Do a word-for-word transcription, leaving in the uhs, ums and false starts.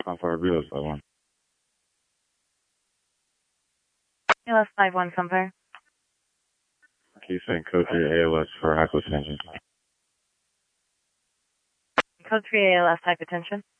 Comfort Real five one. A L S five one Comfort. Can you send code three A L S for hypotension? Code three A L S hypertension.